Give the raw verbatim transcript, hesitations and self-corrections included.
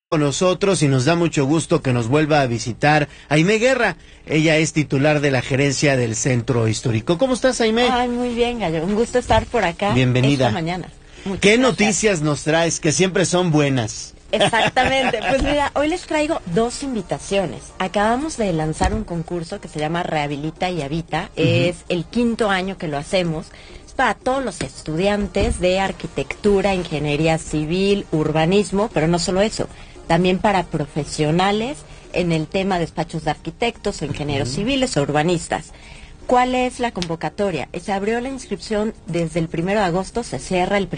Con nosotros y nos da mucho gusto que nos vuelva a visitar Aimé Guerra. Ella es titular de la gerencia del Centro Histórico. ¿Cómo estás, Aimé? Ay, muy bien, Gallo. Un gusto estar por acá. Bienvenida. Esta mañana. Muchas ¿Qué gracias. noticias nos traes? Que siempre son buenas. Exactamente. Pues mira, hoy les traigo dos invitaciones. Acabamos de lanzar un concurso que se llama Rehabilita y Habita. Uh-huh. Es el quinto año que lo hacemos. Es para todos los estudiantes de arquitectura, ingeniería civil, urbanismo, pero no solo eso. También para profesionales en el tema de despachos de arquitectos o ingenieros uh-huh. civiles o urbanistas. ¿Cuál es la convocatoria? Se abrió la inscripción desde el primero de agosto, se cierra el